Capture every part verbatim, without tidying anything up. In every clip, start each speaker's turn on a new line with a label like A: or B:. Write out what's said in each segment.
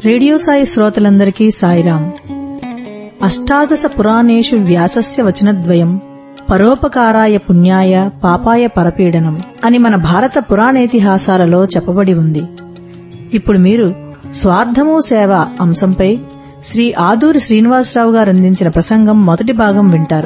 A: Radio Sai శ్రోతలందరికీ సాయిరాం. అష్టాదశ పురాణేషు వ్యాసస్య వచనద్వయం పరోపకారాయ పుణ్యాయ పాపాయ పరపీడనం అని మన భారత పురాణేతిహాసాలలో చెప్పబడి ఉంది. ఇప్పుడు మీరు స్వార్థము సేవ అంశంపై శ్రీ ఆదూరి శ్రీనివాసరావు గారు అందించిన ప్రసంగం మొదటి భాగం వింటారు.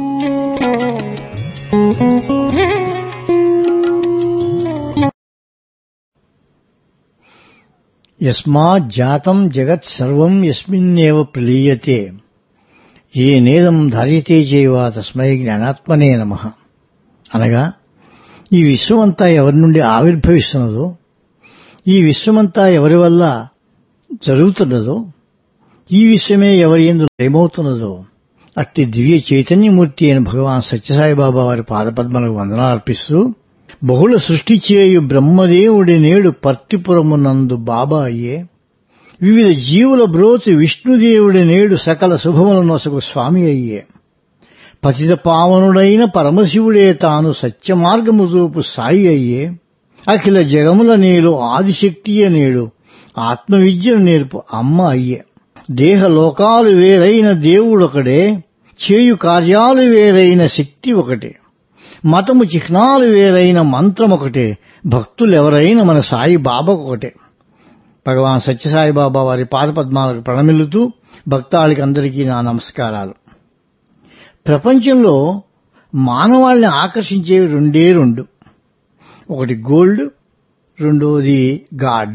B: యస్మాత్ జాతం జగత్ సర్వం యస్మిన్నేవ ప్రలీయతే ఏ నేదం ధార్యతే చైవ తస్మై జ్ఞానాత్మనే నమః. అనగా ఈ విశ్వమంతా ఎవరి నుండి ఆవిర్భవిస్తున్నదో, ఈ విశ్వమంతా ఎవరి వల్ల జరుగుతున్నదో, ఈ విశ్వమే ఎవరి యందు ఏమవుతున్నదో అట్టి దివ్య చైతన్యమూర్తి అయిన భగవాన్ సత్యసాయిబాబా వారి పాదపద్మలకు వందనార్పిస్తూ, బహుళ సృష్టి చేయు బ్రహ్మదేవుడి నేడు పర్తిపురమునందు బాబా అయ్యే, వివిధ జీవుల బ్రోచి విష్ణుదేవుడి నేడు సకల శుభముల నొసగు స్వామి అయ్యే, పతిత పావనుడైన పరమశివుడే తాను సత్యమార్గము చూపు సాయి అయ్యే, అఖిల జగముల నేలు ఆదిశక్తియ నేడు ఆత్మవిద్యను నేర్పు అమ్మ అయ్యే, దేహ లోకాలు వేరైన దేవుడొకడే, చేయు కార్యాలు వేరైన శక్తి ఒకటే, మతము చిహ్నాలు వేరైన మంత్రమొకటే, భక్తులెవరైన మన సాయి బాబాకొకటే. భగవాన్ సత్యసాయిబాబా వారి పాదపద్మాలకు ప్రణమిల్లుతూ భక్తాళికి అందరికీ నా నమస్కారాలు. ప్రపంచంలో మానవాళిని ఆకర్షించేవి రెండే రెండు, ఒకటి గోల్డ్, రెండోది గాడ్.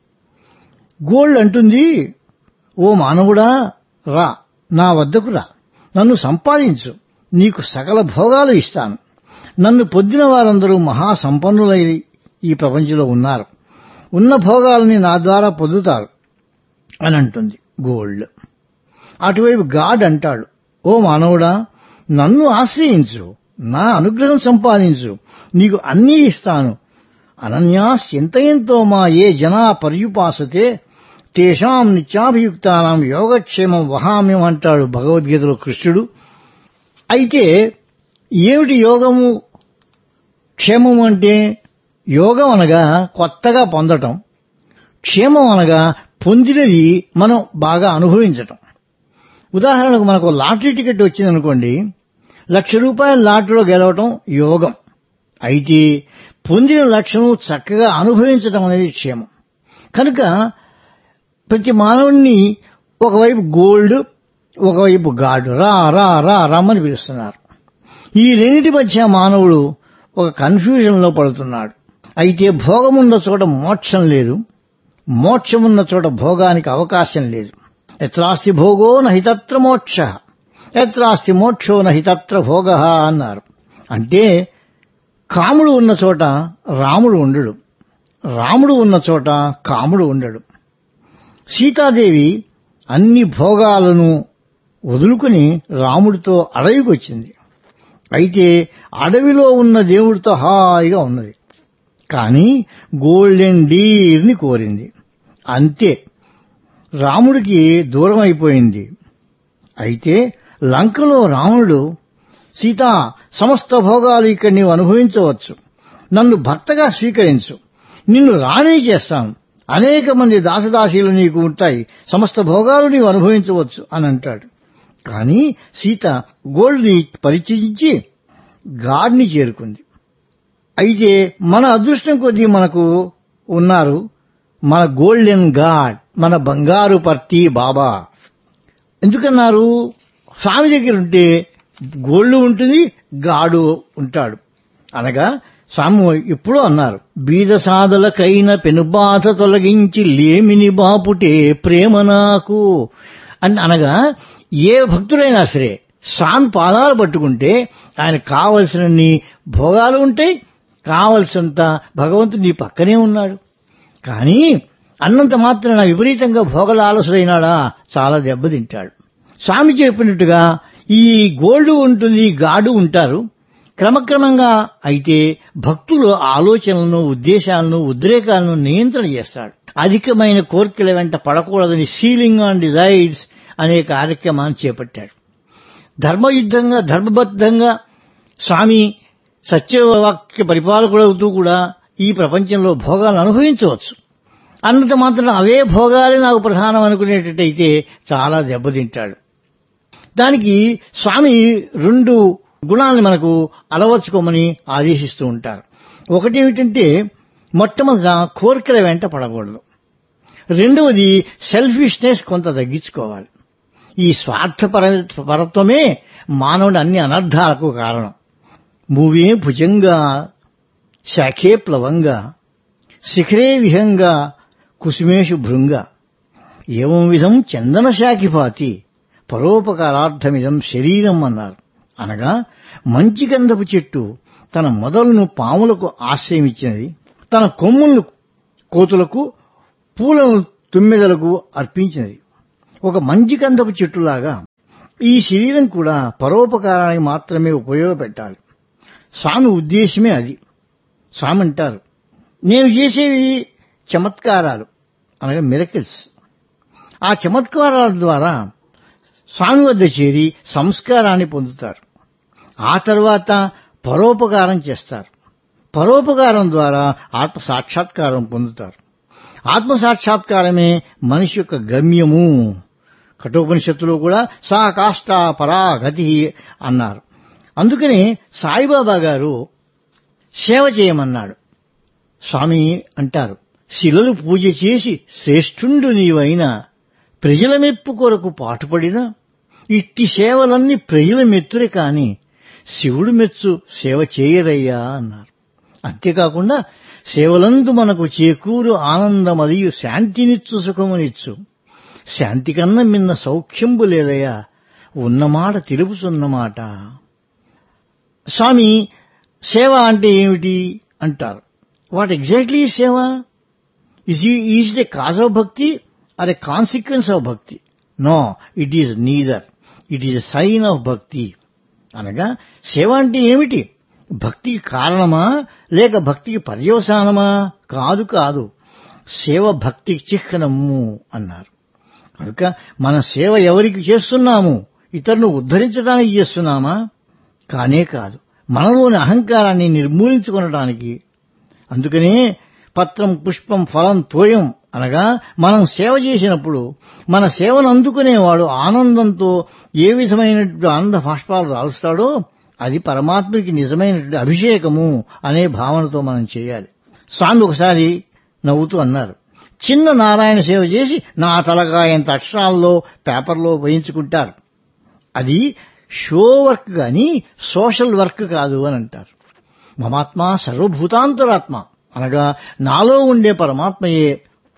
B: గోల్డ్ అంటుంది, ఓ మానవుడా రా, నా వద్దకు రా, నన్ను సంపాదించు, నీకు సకల భోగాలు ఇస్తాను. నన్ను పొందిన వారందరూ మహాసంపన్నులై ఈ ప్రపంచంలో ఉన్నారు, ఉన్న భోగాలని నా ద్వారా పొందుతారు అని అంటుంది గోల్డ్. అటువైపు గాడ్ అంటాడు, ఓ మానవుడా నన్ను ఆశ్రయించు, నా అనుగ్రహం సంపాదించు, నీకు అన్నీ ఇస్తాను. అనన్యాస్ చింతయంతో మా ఏ జనా పర్యుపాసతే తేషాం నిత్యాభియుక్తానాం యోగక్షేమం వహామ్యం అంటాడు భగవద్గీతలో కృష్ణుడు. అయితే ఏమిటి యోగము క్షేమము అంటే? యోగం అనగా కొత్తగా పొందటం, క్షేమం అనగా పొందినది మనం బాగా అనుభవించటం. ఉదాహరణకు మనకు లాటరీ టికెట్ వచ్చిందనుకోండి, లక్ష రూపాయల లాటరీలో గెలవటం యోగం. అయితే పొందిన లక్షను చక్కగా అనుభవించటం అనేది క్షేమం. కనుక ప్రతి మానవుణ్ణి ఒకవైపు గోల్డ్, ఒకవైపు గాడ్, రా రా రా రమ్మని పిలుస్తున్నారు. ఈ రెండింటి మధ్య మానవుడు ఒక కన్ఫ్యూజన్ లో పడుతున్నాడు. అయితే భోగమున్న చోట మోక్షం లేదు, మోక్షమున్న చోట భోగానికి అవకాశం లేదు. ఎత్రాస్తి భోగో నహితత్ర మోక్ష, ఎత్రాస్తి మోక్షో నహితత్ర భోగ అన్నారు. అంటే కాముడు ఉన్న చోట రాముడు ఉండడు, రాముడు ఉన్న చోట కాముడు ఉండడు. సీతాదేవి అన్ని భోగాలను వదులుకుని రాముడితో అడవికి వచ్చింది. అయితే అడవిలో ఉన్న దేవుడితో హాయిగా ఉన్నది, కానీ గోల్డెన్ డీర్ని కోరింది. అంతే, రాముడికి దూరం అయిపోయింది. అయితే లంకలో రావణుడు, సీతా సమస్త భోగాలు ఇక్కడ నీవు అనుభవించవచ్చు, నన్ను భర్తగా స్వీకరించు, నిన్ను రాణి చేస్తాను, అనేక మంది దాసదాసీలు నీకు ఉంటాయి, సమస్త భోగాలు నీవు అనుభవించవచ్చు అని అంటాడు. కానీ సీత గోల్డ్ని పరిచయించి గాడ్ని చేరుకుంది. అయితే మన అదృష్టం కొద్దీ మనకు ఉన్నారు మన గోల్డెన్ గాడ్, మన బంగారు పర్తి బాబా. ఎందుకన్నారు? స్వామి దగ్గర ఉంటే గోల్డ్ ఉంటుంది, గాడు ఉంటాడు. అనగా స్వామి ఎప్పుడో అన్నారు, బీద సాధలకైన పెనుబాధ తొలగించి లేమిని బాపుటే ప్రేమ నాకు అని. అనగా ఏ భక్తుడైనా సరే స్వామి పాదాలు పట్టుకుంటే ఆయన కావలసినన్ని భోగాలు ఉంటాయి, కావలసినంత భగవంతుడు నీ పక్కనే ఉన్నాడు. కానీ అన్నంత మాత్రాన విపరీతంగా భోగలాలసుడైనాడా చాలా దెబ్బతింటాడు. స్వామి చెప్పినట్టుగా ఈ గోల్డ్ ఉంటుంది, గాడు ఉంటారు క్రమక్రమంగా. అయితే భక్తుల ఆలోచనలను, ఉద్దేశాలను, ఉద్రేకాలను నియంత్రణ చేస్తాడు. అధికమైన కోరికల వెంట పడకూడదని సీలింగ్ ఆన్ డిజైర్స్ అనే కార్యక్రమాన్ని చేపట్టాడు. ధర్మయుద్ధంగా, ధర్మబద్ధంగా స్వామి సత్యవాక్య పరిపాలకుడవుతూ కూడా ఈ ప్రపంచంలో భోగాలను అనుభవించవచ్చు. అన్నంత మాత్రం అవే భోగాలే నాకు ప్రధానం అనుకునేటట్టయితే చాలా దెబ్బతింటాడు. దానికి స్వామి రెండు గుణాలను మనకు అలవర్చుకోమని ఆదేశిస్తూ ఉంటారు. ఒకటి ఏమిటంటే మొట్టమొదట కోరికల వెంట పడకూడదు. రెండవది సెల్ఫిష్నెస్ కొంత తగ్గించుకోవాలి. ఈ స్వార్థపర పరత్వమే మానవుడి అన్ని అనర్థాలకు కారణం. భూవే భుజంగా శాఖే ప్లవంగా శిఖరే విహంగా కుసుమేషు భృంగ ఏవం విధం చందన శాఖిపాతి పరోపకారార్థమిదం శరీరం అన్నారు. అనగా మంచి గంధపు చెట్టు తన మొదలను పాములకు ఆశ్రయమిచ్చినది, తన కొమ్ములను కోతులకు, పూలను తుమ్మెదలకు అర్పించినది. ఒక మంచి గంధపు చెట్టులాగా ఈ శరీరం కూడా పరోపకారానికి మాత్రమే ఉపయోగపెట్టాలి. స్వామి ఉద్దేశమే అది. స్వామి అంటారు, నేను చేసేవి చమత్కారాలు అనగా మిరకిల్స్. ఆ చమత్కారాల ద్వారా స్వామి వద్ద చేరి సంస్కారాన్ని పొందుతారు. ఆ తర్వాత పరోపకారం చేస్తారు. పరోపకారం ద్వారా ఆత్మ సాక్షాత్కారం పొందుతారు. ఆత్మ సాక్షాత్కారమే మనిషి యొక్క గమ్యము. కఠోపనిషత్తులో కూడా సా కాష్ట పరాగతి అన్నారు. అందుకనే సాయిబాబా గారు సేవ చేయమన్నాడు. స్వామి అంటారు, శిలలు పూజ చేసి శ్రేష్ఠుండు నీవైన ప్రజల మెప్పు కొరకు పాటుపడిన ఇట్టి సేవలన్నీ ప్రజల మెత్తురే కాని శివుడు మెచ్చు సేవ చేయరయ్యా అన్నారు. అంతేకాకుండా సేవలందు మనకు చేకూరు ఆనందమదియు శాంతినిచ్చు సుఖమునిచ్చు శాంతి కన్నా మిన్న సౌఖ్యంబు లేదయ్యా ఉన్నమాట తెలుపుతున్నమాట. స్వామి సేవ అంటే ఏమిటి అంటారు. వాట్ ఎగ్జాక్ట్లీ ఈజ్ సేవ? Is is the cause of భక్తి ఆర్ ఎ కాన్సిక్వెన్స్ ఆఫ్ భక్తి? No, it is neither. It is a sign of భక్తి. అనగా సేవ అంటే ఏమిటి? భక్తికి కారణమా లేక భక్తికి పర్యవసానమా? కాదు కాదు, సేవ భక్తికి చిహ్నము అన్నారు. కనుక మన సేవ ఎవరికి చేస్తున్నాము? ఇతరులను ఉద్ధరించడానికి చేస్తున్నామా? కానే కాదు, మనలోని అహంకారాన్ని నిర్మూలించుకొనడానికి. అందుకనే పత్రం పుష్పం ఫలం తోయం అనగా మనం సేవ చేసినప్పుడు మన సేవను అందుకునేవాడు ఆనందంతో ఏ విధమైనటువంటి ఆనంద బాష్పాలు రాలుస్తాడో అది పరమాత్మకి నిజమైనటువంటి అభిషేకము అనే భావనతో మనం చేయాలి. స్వామి ఒకసారి నవ్వుతూ అన్నారు, చిన్న నారాయణ సేవ చేసి నా తలకాయంత అక్షరాల్లో పేపర్లో వేయించుకుంటారు. అది షో వర్క్ గాని సోషల్ వర్క్ కాదు అని అంటారు. మమాత్మ సర్వభూతాంతరాత్మ అనగా నాలో ఉండే పరమాత్మయే,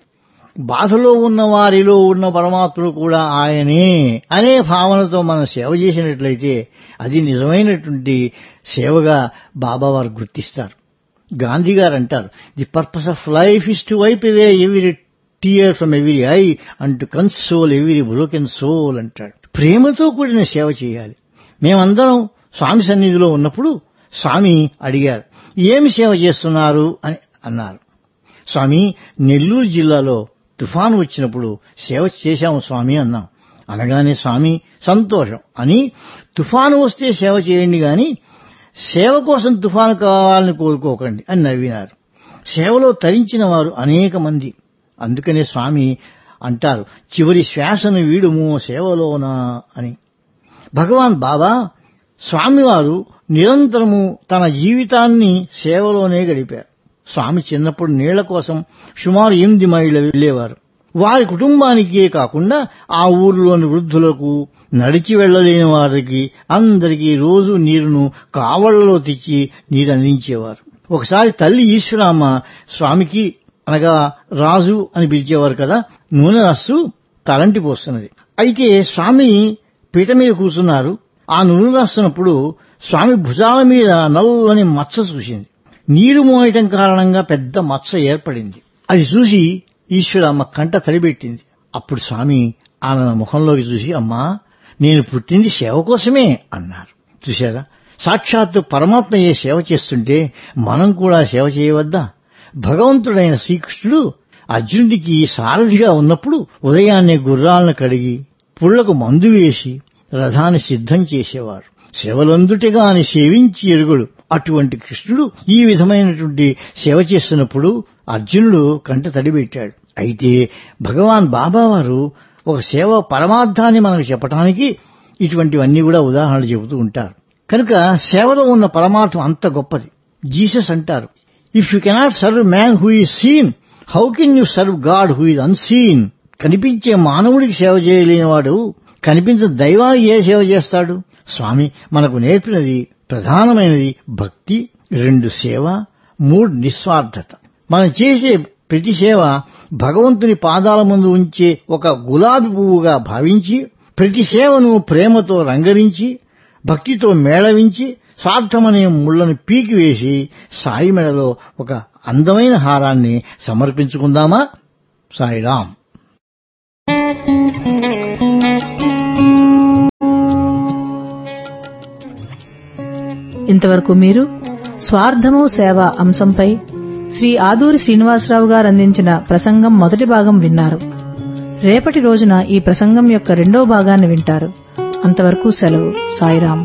B: బాధలో ఉన్న వారిలో ఉన్న పరమాత్ముడు కూడా ఆయనే అనే భావనతో మనం సేవ చేసినట్లయితే అది నిజమైనటువంటి సేవగా బాబావారు గుర్తిస్తారు. గాంధీ గారు అంటారు, the purpose of life is to wipe away every tear from every I and to console every broken soul అంటాడు. ప్రేమతో కూడిన సేవ చేయాలి. మేమందరం స్వామి సన్నిధిలో ఉన్నప్పుడు స్వామి అడిగారు, ఏమి సేవ చేస్తున్నారు అని అన్నారు. స్వామి, నెల్లూరు జిల్లాలో తుఫాను వచ్చినప్పుడు సేవ చేశాము స్వామి అన్నాం. అనగానే స్వామి సంతోషం అని, తుఫాను వస్తే సేవ చేయండి గాని సేవ కోసం తుఫాను కావాలని కోరుకోకండి అని నవ్వినారు. సేవలో తరించిన వారు అనేక మంది. అందుకనే స్వామి అంటారు, చివరి శ్వాసను వీడుము సేవలోనా అని. భగవాన్ బాబా స్వామివారు నిరంతరము తన జీవితాన్ని సేవలోనే గడిపారు. స్వామి చిన్నప్పుడు నీళ్ల కోసం సుమారు ఎనిమిది మైళ్ళ వెళ్లేవారు. వారి కుటుంబానికే కాకుండా ఆ ఊరిలోని వృద్ధులకు, నడిచి వెళ్లలేని వారికి అందరికీ రోజు నీరును కావళ్లలో తెచ్చి నీరు అందించేవారు. ఒకసారి తల్లి ఈశ్వరామ్మ స్వామికి, అనగా రాజు అని పిలిచేవారు కదా, నూనె రాస్తూ తలంటి పోస్తున్నది. అయితే స్వామి పీట మీద కూర్చున్నారు. ఆ నూనె రాస్తున్నప్పుడు స్వామి భుజాల మీద నల్లని మచ్చ చూసింది. నీరు మోయటం కారణంగా పెద్ద మచ్చ ఏర్పడింది. అది చూసి ఈశ్వరమ్మ కంట తడిబెట్టింది. అప్పుడు స్వామి ఆమె ముఖంలోకి చూసి, అమ్మా, నేను పుట్టింది సేవ కోసమే అన్నారు. చూశారా, సాక్షాత్తు పరమాత్మయే సేవ చేస్తుంటే మనం కూడా సేవ చేయవద్దా? భగవంతుడైన శ్రీకృష్ణుడు అర్జునుడికి సారథిగా ఉన్నప్పుడు ఉదయాన్నే గుర్రాలను కడిగి పుళ్లకు మందు వేసి రథాన్ని సిద్ధం చేసేవారు. సేవలందుటిగాని సేవించి ఎరుగుడు అటువంటి కృష్ణుడు ఈ విధమైనటువంటి సేవ చేస్తున్నప్పుడు అర్జునుడు కంట తడిపెట్టాడు. అయితే భగవాన్ బాబా వారు ఒక సేవ పరమార్థాన్ని మనకు చెప్పడానికి ఇటువంటివన్నీ కూడా ఉదాహరణలు చెబుతూ ఉంటారు. కనుక సేవలో ఉన్న పరమార్థం అంత గొప్పది. జీసస్ అంటారు, if you cannot serve man who is seen, how can you serve God who is unseen. కనిపించే మానవుడికి సేవ చేయలేనివాడు కనిపించే దైవానికి ఏ సేవ చేస్తాడు? స్వామి మనకు నేర్పినది ప్రధానమైనది భక్తి, రెండు సేవ, మూడు నిస్వార్థత. మనం చేసే ప్రతి సేవ భగవంతుని పాదాల ముందు ఉంచే ఒక గులాబీ పువ్వుగా భావించి, ప్రతి సేవను ప్రేమతో రంగరించి, భక్తితో మేళవించి, స్వార్థమనే ముళ్లను పీకివేసి సాయి మెడలో ఒక అందమైన హారాన్ని సమర్పించుకుందామా? సాయిరాం.
A: ఇంతవరకు మీరు స్వార్థము సేవ అంశంపై శ్రీ ఆదూరి శ్రీనివాసరావు గారు అందించిన ప్రసంగం మొదటి భాగం విన్నారు. రేపటి రోజున ఈ ప్రసంగం యొక్క రెండో భాగాన్ని వింటారు. అంతవరకు సెలవు. సాయిరాం.